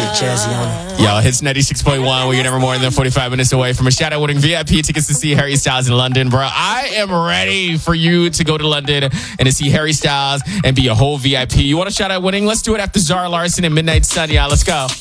Jazzy on it. Yo, it's 96.1 where you're never more than 45 minutes away from a shadow-winning VIP tickets to see Harry Styles in London, bro. I am ready for you to go to London and to see Harry Styles and be a whole VIP. You want a shout-out winning? Let's do it after Zara Larsson and Midnight Sun. Yeah, let's go.